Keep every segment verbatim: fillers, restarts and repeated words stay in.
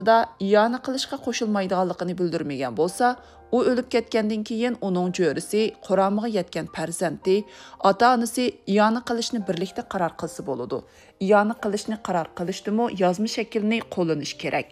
da iyana qilishga qo'shilmaydiganligini bildirmagan bo'lsa, u o'lib ketgandan keyin uning jo'risi, quramiga yetgan farzandi, ota-onasi iyana qilishni birlikda qaror qilsa bo'ladi. Iyana qilishni qaror qilishdimi, yozma shaklni qo'llanish kerak.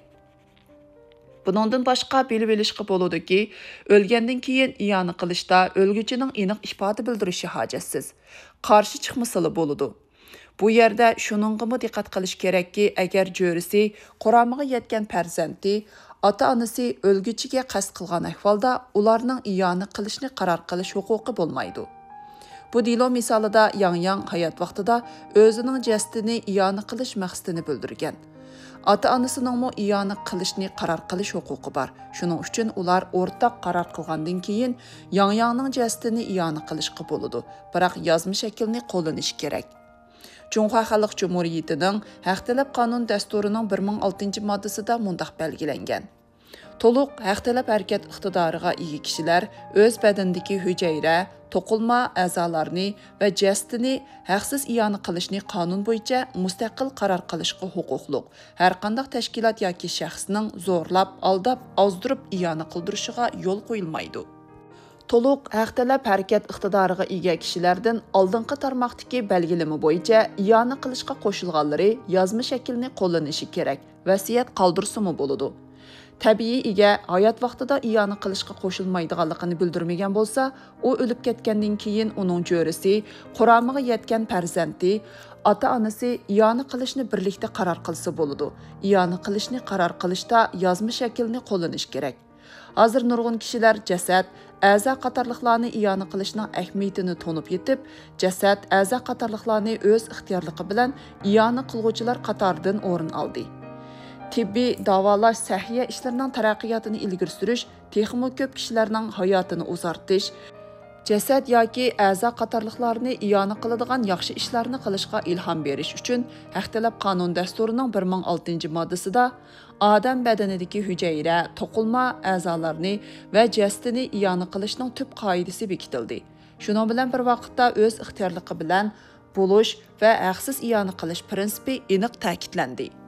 Buningdan boshqa bilib olishga bo'ladiki, o'lgandan keyin iyana qilishda o'lguchining aniq ifoda bildirishi hojatsiz. Qarshi chiqmasala bo'ladi. Bu yerda shuningga diqqat qilish kerakki, agar jo'risi, quramiga yetgan farzandi, ota-onasi o'lguchiga qasd qilgan ahvolda ularning iyana qilishni qaror qilish huquqi bo'lmaydi. Bu dilo misolida Yang-Yang hayot vaqtida o'zining jasadini iyana qilish maqsadini bildirgan. Ota-onasining iyana qilishni qaror qilish huquqi bor. Shuning uchun ular o'rtaq qaror qilgandan keyin Yang-Yangning jasadini iyana qilishga bo'ladi. Biroq yozma shaklni qo'llanish kerak. Cumhuriyet Xalq Cumhuriyetining Haq talab qonun dasturining bir ming oltinchi moddasida mundaq belgilangan. To'liq haq talab harakat iqtidoriga ega kishilar o'z badanidagi hujayra, to'qilma a'zolarni va jasadini haqsiz iyana qilishni qonun bo'yicha mustaqil qaror qilishga huquqliq. Har qanday tashkilot yoki shaxsning zo'rlab, aldab, ozdirib iyana qildirishiga yo'l qo'yilmaydi. To'liq haq talab harakat iqtidoriga ega kishilardan oldingi tarmoqdagi belgilama bo'yicha iyana qilishga qo'shilganlari yozma shaklni qo'llanishi kerak, vasiyat qoldirsimi bo'ladi. Tabiiy ega hayot vaqtida iyana qilishga qo'shilmaydiganligini bildirmagan bo'lsa, u o'lib ketgandan keyin uning jo'risi, quramiga yetgan farzandi, ota-onasi iyana qilishni birlikda qaror qilsa bo'ladi. Iyana qilishni qaror qilishda yozma shaklni qo'llanish kerak. Hozir nurg'un kishilar jasad, a'zo qatorliqlarni iyana qilishning ahamiyatini to'nib yetib, jasad, a'zo qatorliqlarni o'z ixtiyorligi bilan iyana qilguvchilar qatoridan o'rin oldi. Tibbiy davolash sahiya ishlarining taraqqiyotini ilgari surish, texmo ko'p kishilarning hayotini uzartish, jasad yoki a'zo qatorliqlarni iyana qiladigan yaxshi ishlarni qilishga ilhom berish uchun Haq talab qonun dasturining bir ming oltinchi moddasida odam badanidagi hujayra, to'qilma a'zolarni va jasadini iyana qilishning tub qoidasi bekitildi. Shuning bilan bir vaqtda o'z ixtiyorligi bilan bo'lish va haqsiz iyana qilish prinsipi aniq ta'kidlandi.